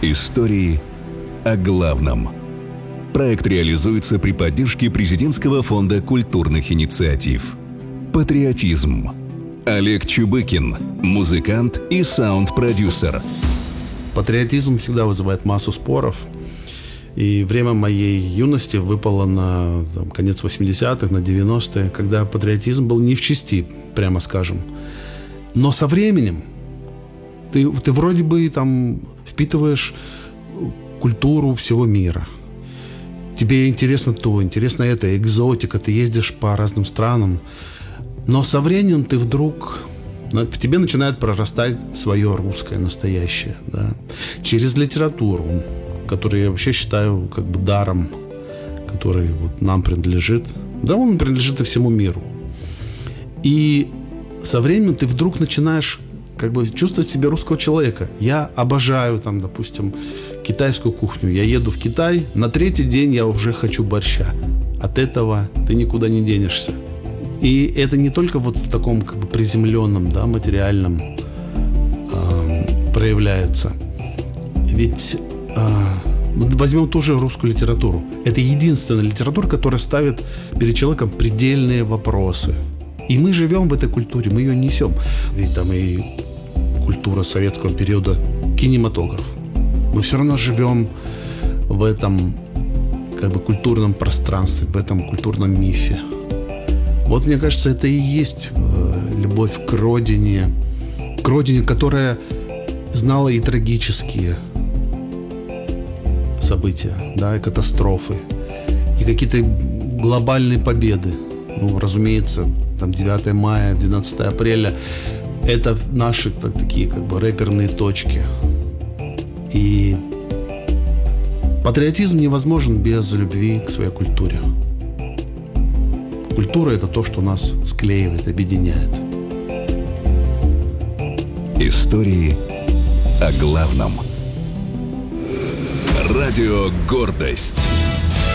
Истории о главном. Проект реализуется при поддержке Президентского фонда культурных инициатив. Патриотизм. Олег Чубыкин, музыкант и саунд-продюсер. Патриотизм всегда вызывает массу споров. И время моей юности выпало на конец 80-х, на 90-е, когда патриотизм был не в чести, прямо скажем. Но со временем ты вроде бы там впитываешь культуру всего мира. Тебе интересно то, интересно это, экзотика, ты ездишь по разным странам. Но со временем ты вдруг... В тебе начинает прорастать свое русское настоящее. Да? Через литературу, которую я вообще считаю как бы даром, который вот нам принадлежит. Да, он принадлежит и всему миру. И со временем ты вдруг начинаешь как бы чувствовать себя русского человека. Я обожаю, там, допустим, китайскую кухню. Я еду в Китай, на третий день я уже хочу борща. От этого ты никуда не денешься. И это не только вот в таком как бы приземленном, да, материальном проявляется. Ведь возьмем ту же русскую литературу. Это единственная литература, которая ставит перед человеком предельные вопросы. И мы живем в этой культуре, мы ее несем. Ведь там и культура советского периода, кинематограф. Мы все равно живем в этом как бы культурном пространстве, в этом культурном мифе. Вот, мне кажется, это и есть любовь к родине, которая знала и трагические события, да, и катастрофы, и какие-то глобальные победы. Ну, разумеется, там 9 мая, 12 апреля – это наши такие как бы рэперные точки. И патриотизм невозможен без любви к своей культуре. Культура – это то, что нас склеивает, объединяет. Истории о главном. Радио «Гордость».